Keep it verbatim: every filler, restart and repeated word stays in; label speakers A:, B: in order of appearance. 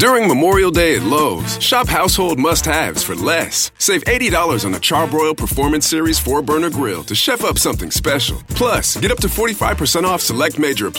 A: During Memorial Day at Lowe's, shop household must-haves for less. Save eighty dollars on a Charbroil Performance Series four burner grill to chef up something special. Plus, get up to forty-five percent off select major appliances